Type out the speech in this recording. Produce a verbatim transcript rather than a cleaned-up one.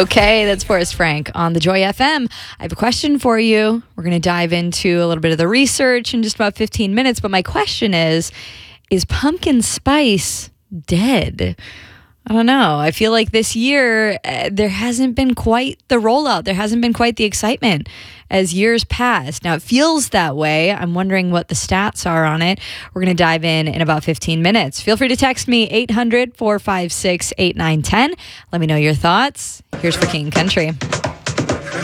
Okay, that's Forrest Frank on the Joy F M. I have a question for you. We're going to dive into a little bit of the research in just about fifteen minutes. But my question is, is pumpkin spice dead? I don't know. I feel like this year uh, there hasn't been quite the rollout. There hasn't been quite the excitement as years pass. Now, it feels that way. I'm wondering what the stats are on it. We're going to dive in in about fifteen minutes. Feel free to text me eight hundred, four five six, eight nine one zero. Let me know your thoughts. Here's for King Country.